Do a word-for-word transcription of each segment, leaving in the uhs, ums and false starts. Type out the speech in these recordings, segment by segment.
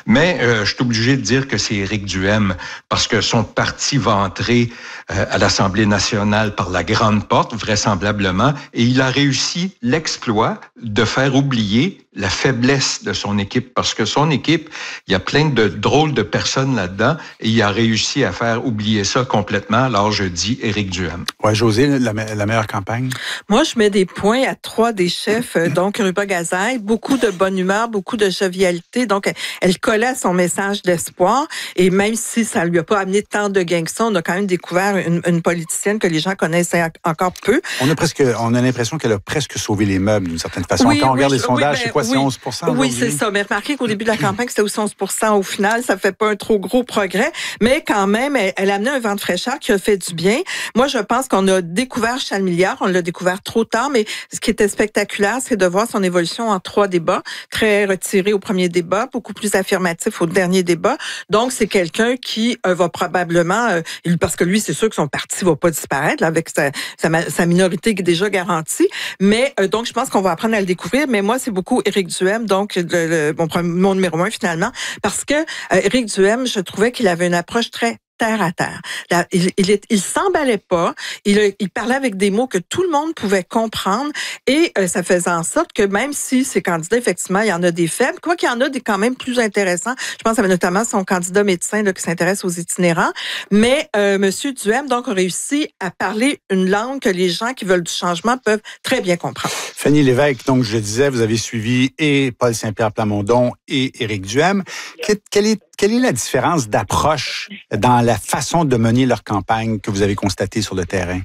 Mais euh, je suis obligé de dire que c'est Éric Duhem, parce que son parti va entrer euh, à l'Assemblée nationale par la grande porte, vraisemblablement, et il a réussi l'exploit de faire oublier la faiblesse de son équipe, parce que son équipe, il y a plein de drôles de personnes là-dedans, et il a réussi à faire oublier ça complètement. Alors, je dis Éric Duhem. Ouais, Josée, la, la meilleure campagne? Moi, je mets des points à trois des chefs. Donc, Ruba Gazelle, beaucoup de bonne humeur, beaucoup de jovialité. Donc, elle collait à son message d'espoir. Et même si ça lui a pas amené tant de gains que ça, on a quand même découvert une, une politicienne que les gens connaissaient encore peu. On a presque, on a l'impression qu'elle a presque sauvé les meubles d'une certaine façon. Oui, Quand on oui, regarde les oui, sondages, ben, c'est quoi, c'est oui, onze pour cent Oui, c'est ça. Mais remarquez qu'au début de la campagne, c'était aussi onze pour cent. Au final, ça fait pas un trop gros progrès. Mais quand même, elle, elle a amené un vent de fraîcheur qui a fait du bien. Moi, je pense qu'on a découvert Charles Milliard. On l'a découvert trop tard, mais ce qui était spectaculaire, c'est de voir son évolution en trois débats. Très retiré au premier débat, beaucoup plus affirmatif au dernier débat. Donc, c'est quelqu'un qui euh, va probablement, euh, parce que lui, c'est sûr que son parti va pas disparaître là, avec sa, sa, sa minorité qui est déjà garantie. Mais euh, donc, je pense qu'on va apprendre à le découvrir. Mais moi, c'est beaucoup Éric Duhem, donc le, le, mon, mon numéro un finalement, parce que euh, Éric Duhem, je trouvais qu'il avait une approche très terre à terre. Là, il, il, il s'emballait pas. Il, il parlait avec des mots que tout le monde pouvait comprendre et euh, ça faisait en sorte que même si ces candidats, effectivement, il y en a des faibles, quoi qu'il y en a des quand même plus intéressants. Je pense à notamment son candidat médecin là, qui s'intéresse aux itinérants. Mais euh, Monsieur Duhem, donc, a réussi à parler une langue que les gens qui veulent du changement peuvent très bien comprendre. Fanny Lévesque, donc, je le disais, vous avez suivi et Paul Saint-Pierre Plamondon et Éric Duhem. Quelle est, quelle est la différence d'approche dans la façon de mener leur campagne que vous avez constatée sur le terrain?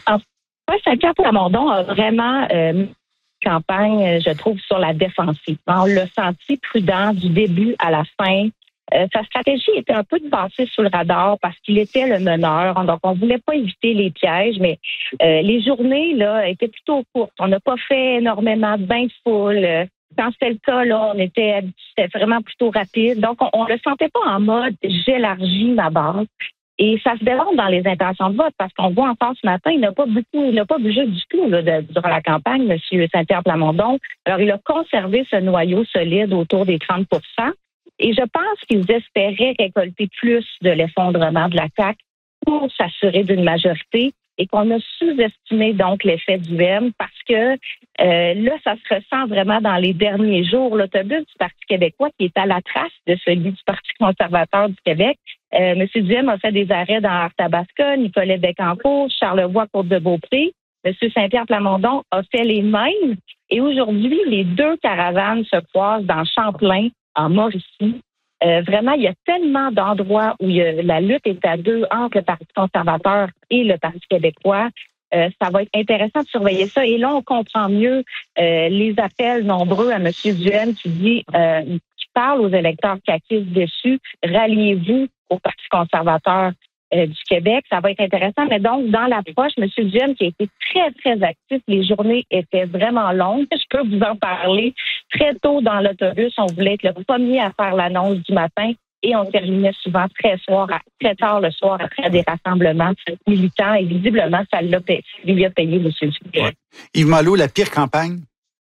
Paul Saint-Pierre Plamondon a vraiment euh, campagne, je trouve, sur la défensive. On l'a senti prudent du début à la fin. Euh, sa stratégie était un peu de passer sous le radar parce qu'il était le meneur. Donc, on voulait pas éviter les pièges, mais euh, les journées là étaient plutôt courtes. On n'a pas fait énormément de bains de foule. Quand c'était le cas, là, on était c'était vraiment plutôt rapide. Donc, on ne le sentait pas en mode « j'élargis ma base ». Et ça se démontre dans les intentions de vote parce qu'on voit encore ce matin, il n'a pas beaucoup, il n'a pas bougé du tout là, de, durant la campagne, M. Saint-Pierre Plamondon. Alors, il a conservé ce noyau solide autour des trente pour cent. Et je pense qu'ils espéraient récolter plus de l'effondrement de la C A Q pour s'assurer d'une majorité et qu'on a sous-estimé donc l'effet du M parce que euh, là, ça se ressent vraiment dans les derniers jours. L'autobus du Parti québécois qui est à la trace de celui du Parti conservateur du Québec. Euh, M. Duhem a fait des arrêts dans Arthabasca, Nicolet Bécancour, Charlevoix, Côte-de-Beaupré. M. Saint-Pierre Plamondon a fait les mêmes. Et aujourd'hui, les deux caravanes se croisent dans Champlain, en Mauricie. Euh, vraiment, il y a tellement d'endroits où il y a, la lutte est à deux entre le Parti conservateur et le Parti québécois. Euh, ça va être intéressant de surveiller ça. Et là, on comprend mieux euh, les appels nombreux à M. Duhem qui dit, euh, qui parle aux électeurs caquistes déçus, ralliez-vous au Parti conservateur euh, du Québec. Ça va être intéressant. Mais donc, dans l'approche, M. Duhem qui a été très, très actif, les journées étaient vraiment longues. Je peux vous en parler. Très tôt dans l'autobus, on voulait être le premier à faire l'annonce du matin et on terminait souvent très soir, très tard le soir après des rassemblements militants et visiblement, ça l'a payé, lui a payé, M. Duhem. Ouais. Yves Malo, la pire campagne?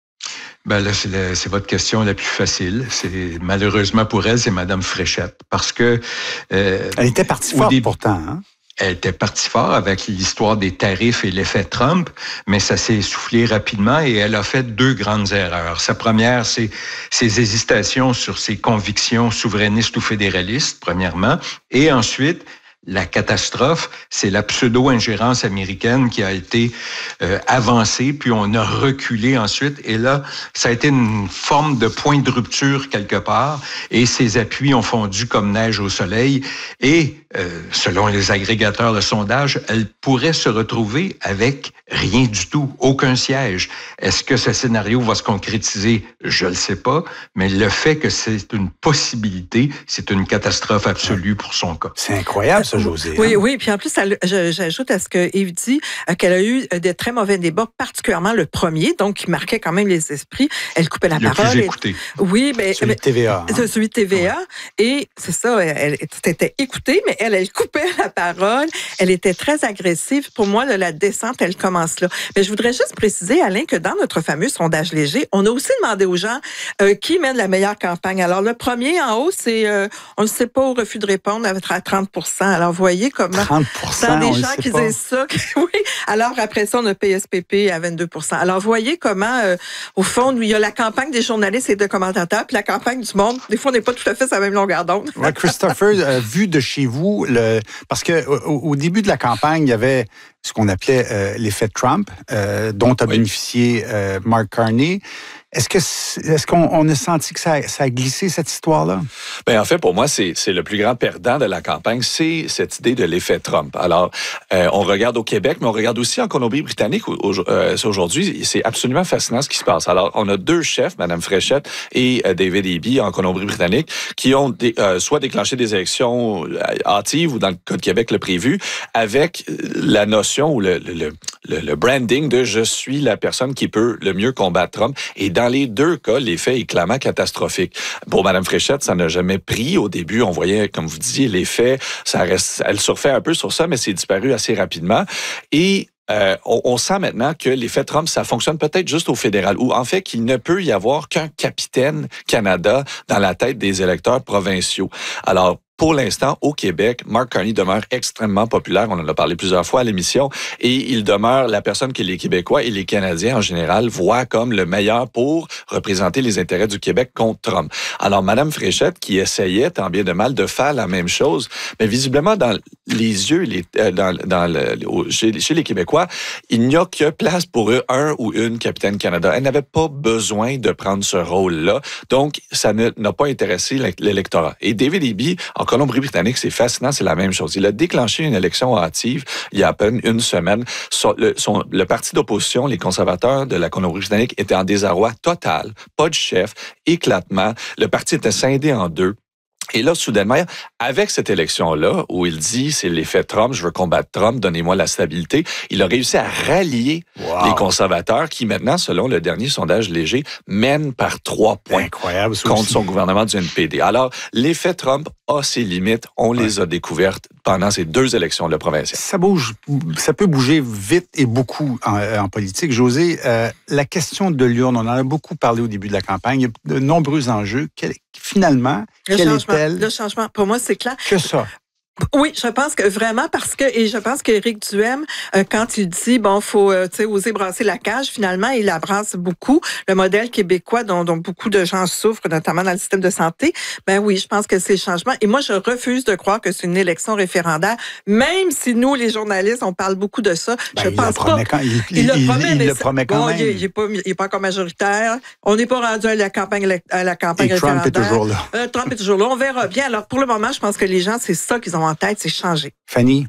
Ben là, c'est, la, c'est votre question la plus facile. C'est malheureusement pour elle, c'est Mme Fréchette, parce que euh, elle était partie forte début, pourtant. Hein? Elle était partie fort avec l'histoire des tarifs et l'effet Trump, mais ça s'est essoufflé rapidement et elle a fait deux grandes erreurs. Sa première, c'est ses hésitations sur ses convictions souverainistes ou fédéralistes, premièrement, et ensuite la catastrophe, c'est la pseudo-ingérence américaine qui a été euh, avancée, puis on a reculé ensuite. Et là, ça a été une forme de point de rupture quelque part, et ces appuis ont fondu comme neige au soleil. Et euh, selon les agrégateurs de sondage, elle pourrait se retrouver avec rien du tout, aucun siège. Est-ce que ce scénario va se concrétiser? Je ne le sais pas, mais le fait que c'est une possibilité, c'est une catastrophe absolue pour son cas. C'est incroyable, ce ça, Josée. Oui, hein? oui. Puis en plus, elle, je, j'ajoute à ce que Yves dit euh, qu'elle a eu de très mauvais débats, particulièrement le premier, donc qui marquait quand même les esprits. Elle coupait la Le parole. plus et, écouté. oui, mais Celui de T V A. Hein? Celui de T V A. Ouais. Et c'est ça, elle, elle était écoutée, mais elle, elle coupait la parole. Elle était très agressive. Pour moi, là, la descente, elle commence là. Mais je voudrais juste préciser, Alain, que dans notre fameux sondage léger, on a aussi demandé aux gens euh, qui mène la meilleure campagne. Alors, le premier en haut, c'est, euh, on ne sait pas, au refus de répondre, à trente pour cent. Alors, vous voyez comment... trente pour cent, dans des on gens qui pas. disent ça. Oui. Alors, après ça, on a P S P P à vingt-deux pour cent. Alors, vous voyez comment, euh, au fond, il y a la campagne des journalistes et de commentateurs, puis la campagne du monde. Des fois, on n'est pas tout à fait sur la même longueur d'onde. Ouais, Christopher, euh, vu de chez vous, le, parce que au, au début de la campagne, il y avait ce qu'on appelait euh, l'effet Trump, euh, dont a oui. bénéficié euh, Mark Carney. Est-ce que est-ce qu'on on a senti que ça, ça a glissé, cette histoire-là? Bien, en fait, pour moi, c'est, c'est le plus grand perdant de la campagne, c'est cette idée de l'effet Trump. Alors, euh, on regarde au Québec, mais on regarde aussi en Colombie-Britannique au, euh, aujourd'hui. C'est absolument fascinant ce qui se passe. Alors, on a deux chefs, Mme Fréchette et euh, David Eby en Colombie-Britannique, qui ont dé, euh, soit déclenché des élections hâtives ou, dans le cas de Québec, le prévu, avec la notion ou le, le, le, le branding de « je suis la personne qui peut le mieux combattre Trump ». Et dans les deux cas, l'effet est clairement catastrophique. Pour Mme Fréchette, ça n'a jamais pris. Au début, on voyait, comme vous disiez, l'effet, ça reste, elle surfait un peu sur ça, mais c'est disparu assez rapidement. Et Euh, on, on sent maintenant que l'effet Trump, ça fonctionne peut-être juste au fédéral, ou en fait qu'il ne peut y avoir qu'un capitaine Canada dans la tête des électeurs provinciaux. Alors, pour l'instant, au Québec, Mark Carney demeure extrêmement populaire. On en a parlé plusieurs fois à l'émission. Et il demeure la personne que les Québécois et les Canadiens en général voient comme le meilleur pour représenter les intérêts du Québec contre Trump. Alors, Mme Fréchette, qui essayait, tant bien de mal, de faire la même chose, mais visiblement, dans les yeux, les, euh, dans, dans le, chez, chez les Québécois, il n'y a que place pour eux, un ou une capitaine Canada. Elle n'avait pas besoin de prendre ce rôle-là. Donc, ça ne, n'a pas intéressé l'électorat. Et David Eby, en Colombie-Britannique, c'est fascinant, c'est la même chose. Il a déclenché une élection hâtive il y a à peine une semaine. Son, le, son, le parti d'opposition, les conservateurs de la Colombie-Britannique, étaient en désarroi total. Pas de chef, éclatement. Le parti était scindé en deux. Et là, soudainement, avec cette élection-là, où il dit, c'est l'effet Trump, je veux combattre Trump, donnez-moi la stabilité, il a réussi à rallier wow. les conservateurs qui, maintenant, selon le dernier sondage léger, mènent par trois points Incroyable, contre aussi. son gouvernement du N P D. Alors, l'effet Trump a ses limites. On ouais. les a découvertes pendant ces deux élections de provinciales. Ça bouge, ça peut bouger vite et beaucoup en, en politique. Josée, euh, la question de l'urne, on en a beaucoup parlé au début de la campagne. Il y a de nombreux enjeux. Quel, finalement, le quelle changement, est-elle? Le changement, pour moi, c'est clair. Que ça? Oui, je pense que vraiment parce que, et je pense qu'Éric Duhaime, euh, quand il dit, bon, faut, euh, tu sais, oser brasser la cage, finalement, il la brasse beaucoup. Le modèle québécois dont, dont beaucoup de gens souffrent, notamment dans le système de santé, ben oui, je pense que c'est le changement. Et moi, je refuse de croire que c'est une élection référendaire, même si nous, les journalistes, on parle beaucoup de ça. Ben, je il pense le pas. Quand, il, il, il le promet, il, mais il le promet quand bon, même. Il n'est pas, il est pas encore majoritaire. On n'est pas rendu à la campagne, à la campagne Et référendaire. Trump est toujours là. Euh, Trump est toujours là. On verra bien. Alors, pour le moment, je pense que les gens, c'est ça qu'ils ont en tête, c'est changer. Fanny?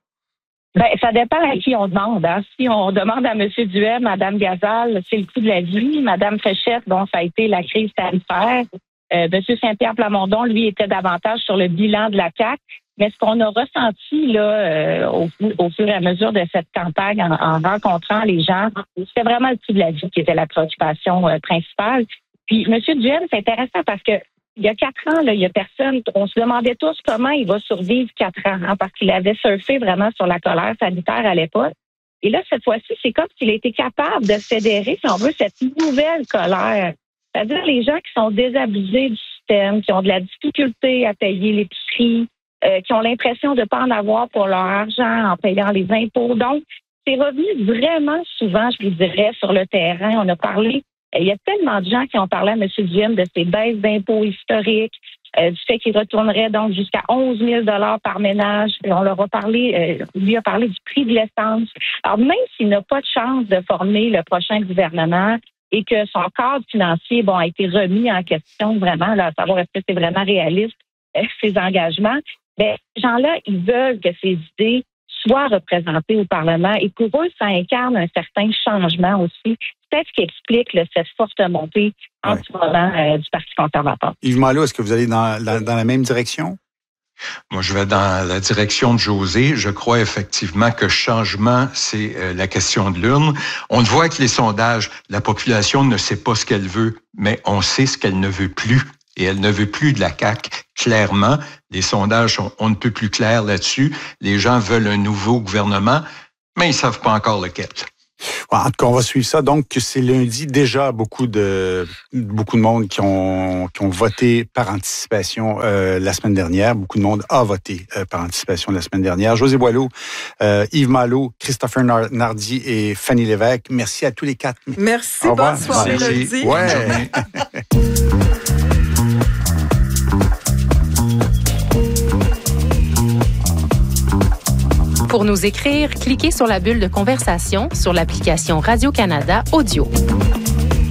Ben, ça dépend à qui on demande. Hein. Si on demande à M. Duhaime, Mme Gazal, c'est le coût de la vie. Mme Fréchette, bon, ça a été la crise tarifaire. Euh, M. Saint-Pierre Plamondon, lui, était davantage sur le bilan de la C A Q. Mais ce qu'on a ressenti là euh, au, au fur et à mesure de cette campagne, en, en rencontrant les gens, c'était vraiment le coût de la vie qui était la préoccupation euh, principale. Puis, M. Duhaime, c'est intéressant parce que il y a quatre ans, là, il y a personne. On se demandait tous comment il va survivre quatre ans, hein, parce qu'il avait surfé vraiment sur la colère sanitaire à l'époque. Et là, cette fois-ci, c'est comme s'il a été capable de fédérer, si on veut, cette nouvelle colère. C'est-à-dire les gens qui sont désabusés du système, qui ont de la difficulté à payer l'épicerie, euh, qui ont l'impression de ne pas en avoir pour leur argent en payant les impôts. Donc, c'est revenu vraiment souvent, je vous dirais, sur le terrain. On a parlé. Il y a tellement de gens qui ont parlé à M. Duhaime de ces baisses d'impôts historiques, euh, du fait qu'il retournerait donc jusqu'à onze mille dollars par ménage. Et on leur a parlé, euh, lui a parlé du prix de l'essence. Alors, même s'il n'a pas de chance de former le prochain gouvernement et que son cadre financier, bon, a été remis en question vraiment, là, à savoir est-ce que c'est vraiment réaliste, euh, ses engagements, bien, ces gens-là, ils veulent que ces idées soient représentées au Parlement et pour eux, ça incarne un certain changement aussi. C'est ce qui explique là, cette forte montée en ouais. ce moment euh, du Parti conservateur. Yves Malo, est-ce que vous allez dans, dans, dans la même direction? Moi, je vais dans la direction de José. Je crois effectivement que changement, c'est euh, la question de l'urne. On le voit avec les sondages. La population ne sait pas ce qu'elle veut, mais on sait ce qu'elle ne veut plus. Et elle ne veut plus de la C A Q, clairement. Les sondages sont on ne peut plus clairs là-dessus. Les gens veulent un nouveau gouvernement, mais ils ne savent pas encore lequel. En tout cas, on va suivre ça. Donc, c'est lundi. Déjà, beaucoup de beaucoup de monde qui ont qui ont voté par anticipation euh, la semaine dernière. Beaucoup de monde a voté euh, par anticipation la semaine dernière. José Boileau, euh, Yves Malo, Christopher Nardi et Fanny Lévesque. Merci à tous les quatre. Merci. Bonne soirée lundi. Ouais. Pour nous écrire, cliquez sur la bulle de conversation sur l'application Radio-Canada Audio.